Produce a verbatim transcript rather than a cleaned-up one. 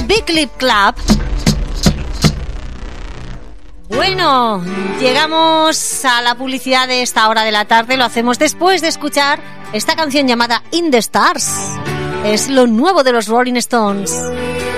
Big Lip Club. Bueno, llegamos a la publicidad de esta hora de la tarde. Lo hacemos después de escuchar esta canción llamada In the Stars. Es lo nuevo de los Rolling Stones.